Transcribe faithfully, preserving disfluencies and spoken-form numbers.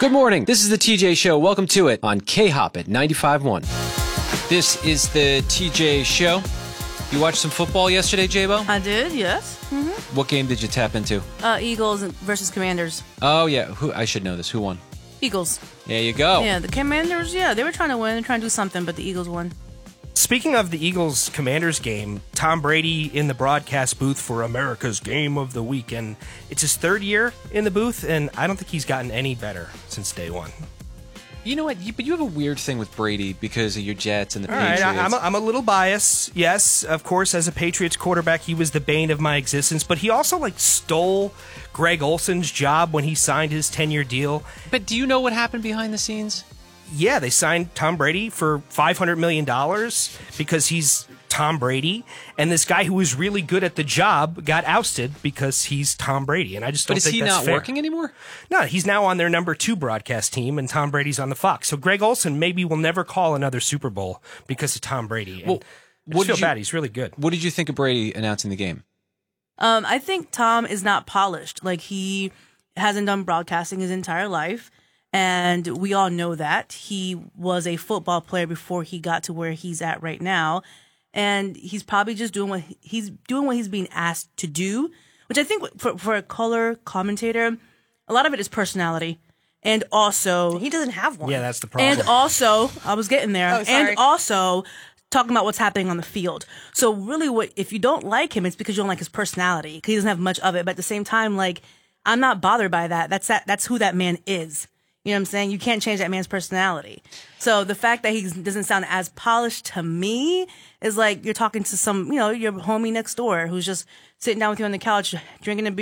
Good morning. This is the T J Show. Welcome to it on K-Hop at ninety-five point one. This is the T J Show. You watched some football yesterday, J-Bo? I did, yes. Mm-hmm. What game did you tap into? Uh, Eagles versus Commanders. Oh, yeah. Who? I should know this. Who won? Eagles. There you go. Yeah, the Commanders, yeah, they were trying to win. They're trying to do something, but the Eagles won. Speaking of the Eagles-Commanders game, Tom Brady in the broadcast booth for America's Game of the Week, and it's his third year in the booth, and I don't think he's gotten any better since day one. You know what? You, but you have a weird thing with Brady because of your Jets and the All Patriots. right, I, I'm, a, I'm a little biased. Yes, of course, as a Patriots quarterback, he was the bane of my existence, but he also, like, stole Greg Olson's job when he signed his ten-year deal. But do you know what happened behind the scenes? Yeah, they signed Tom Brady for five hundred million dollars because he's Tom Brady, and this guy who was really good at the job got ousted because he's Tom Brady, and I just don't But is think he that's not fair. working anymore? No, he's now on their number two broadcast team, and Tom Brady's on the Fox. So Greg Olson maybe will never call another Super Bowl because of Tom Brady. And Well, I what just feel did you- bad. He's really good. What did you think of Brady announcing the game? Um, I think Tom is not polished. Like, he hasn't done broadcasting his entire life, and we all know that. He was a football player before he got to where he's at right now, and he's probably just doing what he's doing what he's being asked to do, which I think for for a color commentator, a lot of it is personality, and also He doesn't have one. Yeah, that's the problem. and also I was getting there, Oh, sorry. and also talking about what's happening on the field. So really, what if you don't like him, it's because you don't like his personality, because he doesn't have much of it. But at the same time, like, I'm not bothered by that. That's that. That's who that man is. You know what I'm saying? You can't change that man's personality. So the fact that he doesn't sound as polished to me is like you're talking to some, you know, your homie next door who's just sitting down with you on the couch drinking a beer.